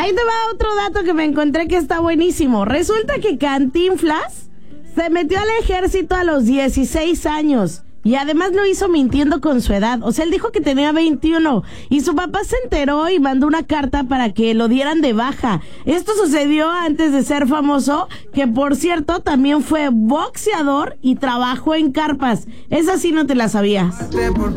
Ahí te va otro dato que me encontré que está buenísimo. Resulta que Cantinflas se metió al ejército a los 16 años. Y además lo hizo mintiendo con su edad. O sea, él dijo que tenía 21. Y su papá se enteró y mandó una carta para que lo dieran de baja. Esto sucedió antes de ser famoso, que por cierto también fue boxeador y trabajó en carpas. Esa sí no te la sabías.